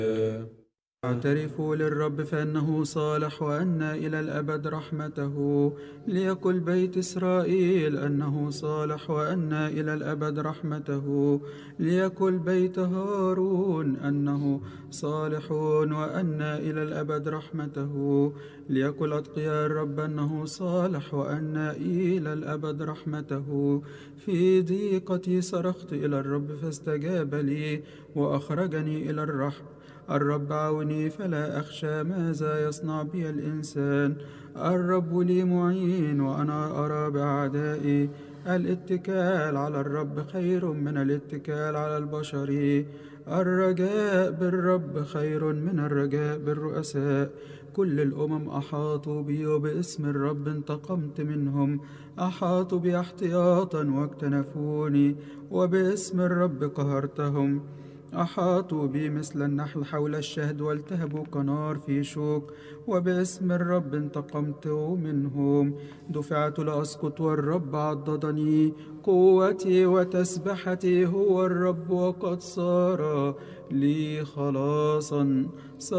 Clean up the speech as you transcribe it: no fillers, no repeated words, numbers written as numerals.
اعترفوا للرب فإنه صالح وأن إلى الأبد رحمته. ليقل بيت إسرائيل أنه صالح وأن إلى الأبد رحمته. ليقل بيت هارون أنه صالح وأن إلى الأبد رحمته. ليقل أتقياء الرب أنه صالح وأن إلى الأبد رحمته. في ضيقتي صرخت إلى الرب فاستجاب لي وأخرجني إلى الرحم. الرب عوني فلا أخشى ماذا يصنع بي الإنسان. الرب لي معين وأنا أرى بأعدائي. الاتكال على الرب خير من الاتكال على البشر. الرجاء بالرب خير من الرجاء بالرؤساء. كل الأمم أحاطوا بي وباسم الرب انتقمت منهم. أحاطوا بي احتياطا واكتنفوني وباسم الرب قهرتهم. أحاطوا بي مثل النحل حول الشهد والتهبوا كنار في شوك وباسم الرب انتقمت منهم. دفعت لأسقط والرب عضدني. قوتي وتسبحتي هو الرب وقد صار لي خلاصا.